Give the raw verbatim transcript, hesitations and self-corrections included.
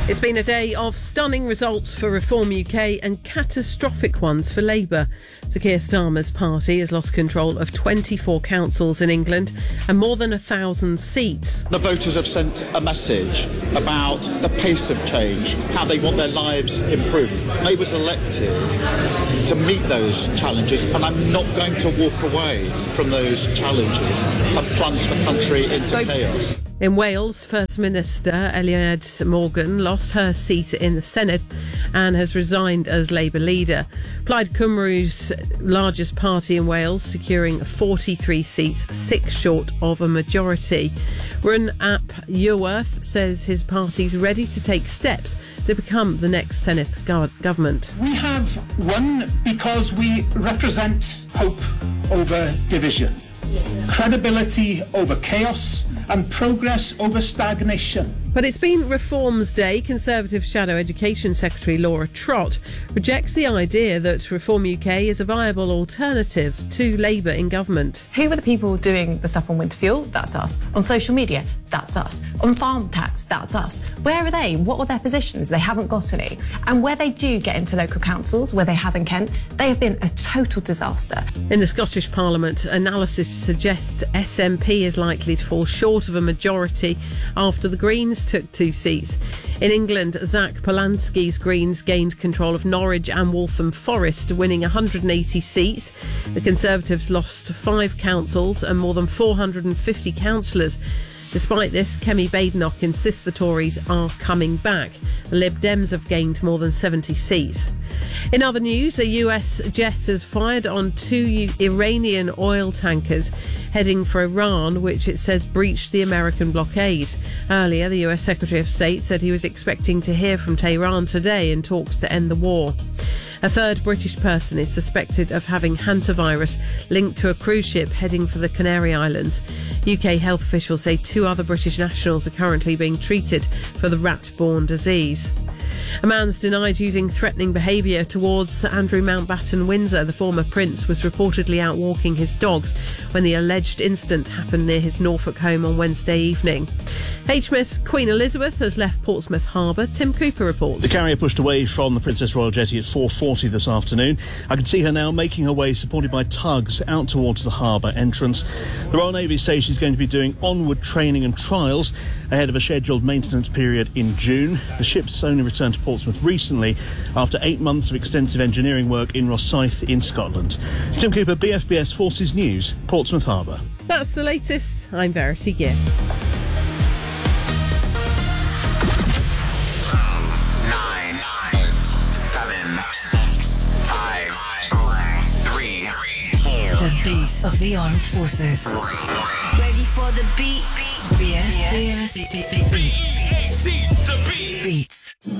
It's been a day of stunning results for Reform U K and catastrophic ones for Labour. Sir Keir Starmer's party has lost control of twenty-four councils in England and more than a thousand seats. The voters have sent a message about the pace of change, how they want their lives improved. Labour's elected to meet those challenges, and I'm not going to walk away from those challenges and plunge the country into chaos. In Wales, First Minister Eluned Morgan lost her seat in the Senedd and has resigned as Labour leader. Plaid Cymru's largest party in Wales, securing forty-three seats, six short of a majority. Run Ap Iorwerth says his party's ready to take steps to become the next Senedd go- government. We have won because we represent hope over division, credibility over chaos, and progress over stagnation. But it's been Reform's Day. Conservative Shadow Education Secretary Laura Trott rejects the idea that Reform U K is a viable alternative to Labour in government. Who were the people doing the stuff on winter fuel? That's us. On social media? That's us. On farm tax? That's us. Where are they? What were their positions? They haven't got any. And where they do get into local councils, where they have in Kent, they have been a total disaster. In the Scottish Parliament, analysis suggests S N P is likely to fall short of a majority after the Greens took two seats. In England, Zach Polanski's Greens gained control of Norwich and Waltham Forest, winning one hundred eighty seats. The Conservatives lost five councils and more than four hundred fifty councillors. Despite this, Kemi Badenoch insists the Tories are coming back. The Lib Dems have gained more than seventy seats. In other news, a U S jet has fired on two Iranian oil tankers heading for Iran, which it says breached the American blockade. Earlier, the U S Secretary of State said he was expecting to hear from Tehran today in talks to end the war. A third British person is suspected of having hantavirus linked to a cruise ship heading for the Canary Islands. U K health officials say two other British nationals are currently being treated for the rat-borne disease. A man's denied using threatening behaviour towards Andrew Mountbatten Windsor. The former prince was reportedly out walking his dogs when the alleged incident happened near his Norfolk home on Wednesday evening. H M S Queen Elizabeth has left Portsmouth Harbour. Tim Cooper reports. The carrier pushed away from the Princess Royal Jetty at four forty this afternoon. I can see her now making her way, supported by tugs, out towards the harbour entrance. The Royal Navy says she's going to be doing onward training and trials ahead of a scheduled maintenance period in June. The ship's only returned to Portsmouth recently after eight months of extensive engineering work in Rosyth in Scotland. Tim Cooper, B F B S Forces News, Portsmouth Harbour. That's the latest. I'm Verity Gift. Nine, eight, seven, six, five, four, three, four. The beat of the armed forces. Ready for the beat? B F B S Beats. See the beat. Beats.